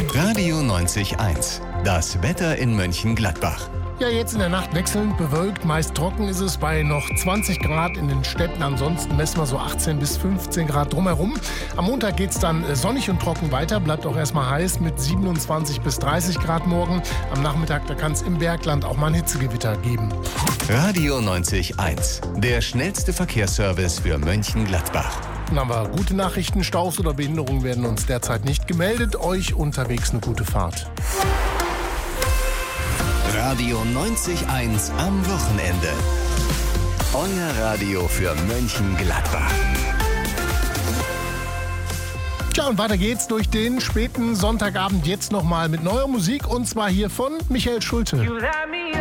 Radio 90.1. Das Wetter in Mönchengladbach. Ja, jetzt in der Nacht wechselnd bewölkt, meist trocken ist es bei noch 20 Grad in den Städten. Ansonsten messen wir so 18 bis 15 Grad drumherum. Am Montag geht es dann sonnig und trocken weiter, bleibt auch erstmal heiß mit 27 bis 30 Grad morgen. Am Nachmittag, da kann es im Bergland auch mal ein Hitzegewitter geben. Radio 90.1. Der schnellste Verkehrsservice für Mönchengladbach. Dann haben wir gute Nachrichten, Staus oder Behinderungen werden uns derzeit nicht gemeldet. Euch unterwegs eine gute Fahrt. Radio 90.1 am Wochenende. Euer Radio für Mönchengladbach. Tja, und weiter geht's durch den späten Sonntagabend jetzt nochmal mit neuer Musik und zwar hier von Michael Schulte.